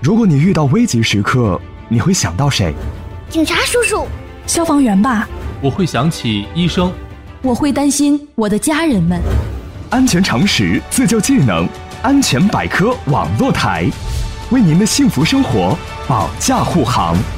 如果你遇到危急时刻，你会想到谁？ 警察叔叔。 消防员吧。 我会想起医生。 我会担心我的家人们。 安全常识，自救技能，安全百科网络台，为您的幸福生活保驾护航。